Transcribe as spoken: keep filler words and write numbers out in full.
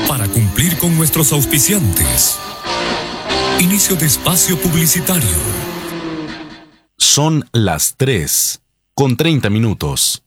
Para cumplir con nuestros auspiciantes. Inicio de espacio publicitario. Son las tres con treinta minutos.